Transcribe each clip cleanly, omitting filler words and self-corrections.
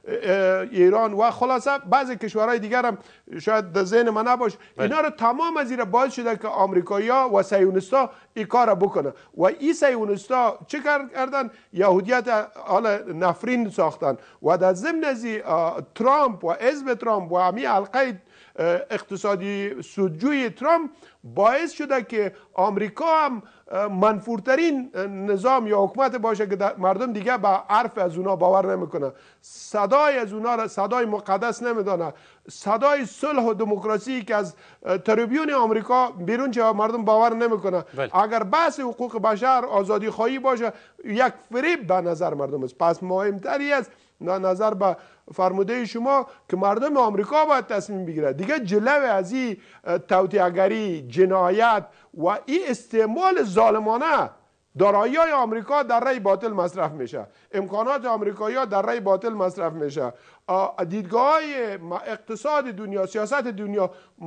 ایران و خلاصه بعضی کشورهای دیگر هم شاید در ذهن من نباشه، اینا رو تمام از این باعث شده که آمریکایی‌ها و صهیونیست‌ها این کار بکنه. و این صهیونیست‌ها چه کردن؟ یهودیت حالا نفرین ساختن و در ضمن از ترامپ و حزب ترامپ و همین حلقه اقتصادی سودجوی ترامپ باعث شده که آمریکا هم منفورترین نظام یا حکومت باشه که مردم دیگه به حرف از اونا باور نمیکنه، صدای از اونا را صدای مقدس نمیدانه، صدای صلح و دموکراسی که از تریبیون آمریکا بیرون چه مردم باور نمیکنه. اگر بحث حقوق بشر آزادی خواهی باشه یک فریب به نظر مردم است. پس مهمتری است نظر به فرموده شما که مردم آمریکا باید تصمیم بگیره دیگه جلو از این توطئه‌گری، جنایت و این استعمال ظالمانه دارایی‌های آمریکا در رای باطل مصرف میشه، امکانات آمریکایی‌ها در رای باطل مصرف میشه، دیدگاه‌های اقتصاد دنیا، سیاست دنیا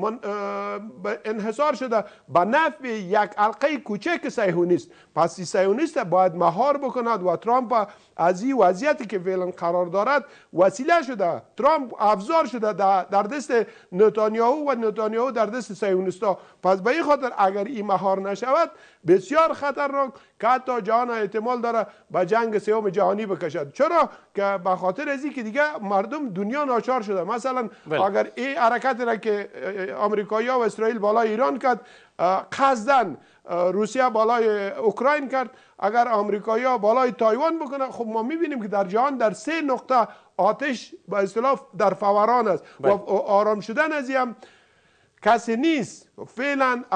انحصار شده به نفع یک حلقه کوچک صهیونیست. پس صهیونیست باید مهار بکند و ترامپ از این وضعیتی که فعلا قرار دارد وسیله شده، ترامپ افزار شده در دست نتانیاهو و نتانیاهو در دست صهیونیست‌ها. پس به این خاطر اگر این مهار نشود بسیار خطرناک که حتی جهان احتمال داره به جنگ سوم جهانی بکشد. چرا؟ که به خاطر از اینکه دیگه مردم دنیا ناچار شده. مثلا اگر این حرکت را که آمریکایی‌ها و اسرائیل بالای ایران کرد، قصدن روسیه بالای اوکراین کرد، اگر آمریکایی‌ها بالای تایوان بکنه، خب ما می‌بینیم که در جهان در 3 نقطه آتش به اصطلاح در فوران است و آرام شدن از هم کسی نیست. فعلا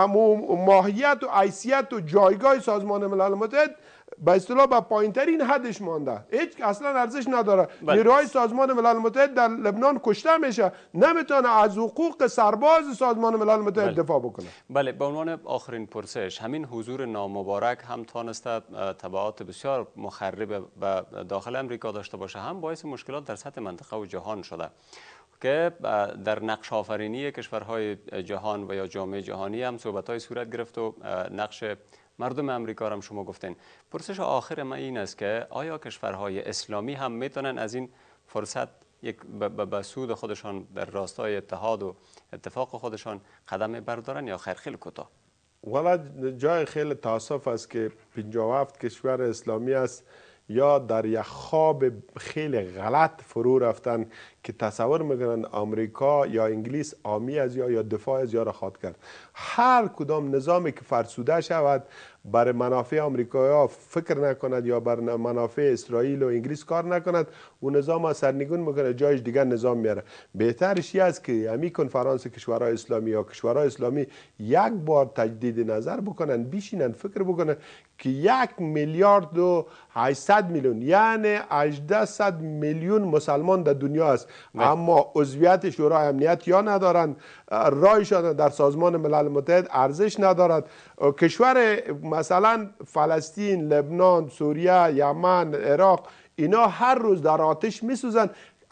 ماهیت و حیثیت و جایگاه سازمان ملل متحد به اصطلاح به پایین‌ترین حدش مانده، هیچ اصلا ارزش نداره. نیروهای سازمان ملل متحد در لبنان کشته میشه، نمیتونه از حقوق سرباز سازمان ملل متحد دفاع بکنه. بله، به عنوان آخرین پرسش، همین حضور نامبارک هم تانسته تبعات بسیار مخرب به داخل امریکا داشته باشه، هم باعث مشکلات در سطح منطقه و جهان شده که در نقش آفرینی کشورهای جهان و یا جامعه جهانی هم صحبت‌های صورت گرفت و نقش مردم امریکا را هم شما گفتین. پرسش آخر من این است که آیا کشورهای اسلامی هم میتونن از این فرصت به سود خودشان در راستای اتحاد و اتفاق خودشان قدم بردارن یا خیر؟ خیلی کوتاه. والا جای خیلی تاسف است که 57 کشور اسلامی است یا در یک خواب خیلی غلط فرو رفتن که تصور میکنن آمریکا یا انگلیس حامی از یا دفاع از یا را خواهد کرد. هر کدام نظامی که فرسوده شود برای منافع آمریکایی‌ها فکر نکند یا برای منافع اسرائیل و انگلیس کار نکند، اون نظام ها سرنگون میکنه، جایش دیگر نظام میاره. بهترش است که همین کنفرانس کشورهای اسلامی یا کشورهای اسلامی یک بار تجدید نظر بکنن، بیشینن فکر بکنن که 1 میلیارد و 800 میلیون یعنی 800 میلیون مسلمان در دنیا است، اما عضویت شورای امنیت یا ندارند، رایشان در سازمان ملل متحد ارزش ندارد. کشور مثلا فلسطین، لبنان، سوریه، یمن، عراق، اینا هر روز در آتش میسوزن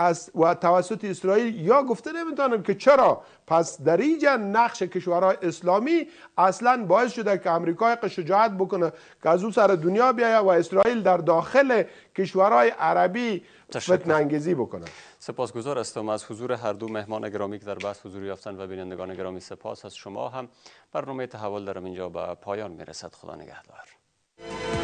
و توسط اسرائیل یا گفته نمیتونن که چرا. پس در اینجا نقش کشورهای اسلامی اصلا باعث شده که امریکا شجاعت بکنه که از اون سر دنیا بیاید و اسرائیل در داخل کشورهای عربی فتنه انگیزی بکنه. سپاسگزار هستم از حضور هر دو مهمان گرامی که در بحث حضور یافتن و بینندگان گرامی سپاس از شما هم. برنامه تحول در اینجا به پایان میرسد. خدا نگهدار.